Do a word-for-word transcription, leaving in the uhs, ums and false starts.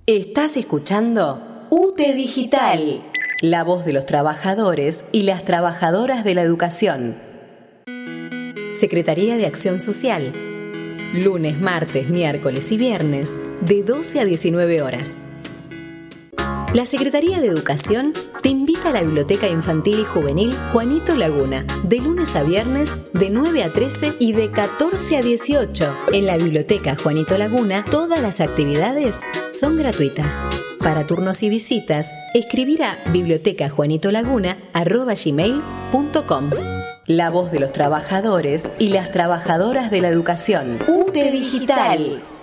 Estás escuchando U T E Digital, la voz de los trabajadores y las trabajadoras de la educación. Secretaría de Acción Social. Lunes, martes, miércoles y viernes, de doce a diecinueve horas. La Secretaría de Educación te invita a la Biblioteca Infantil y Juvenil Juanito Laguna, de lunes a viernes, de nueve a trece y de catorce a dieciocho. En la Biblioteca Juanito Laguna, todas las actividades son gratuitas. Para turnos y visitas, escribir a bibliotecajuanitolaguna arroba gmail punto com. La voz de los trabajadores y las trabajadoras de la educación. U T E Digital.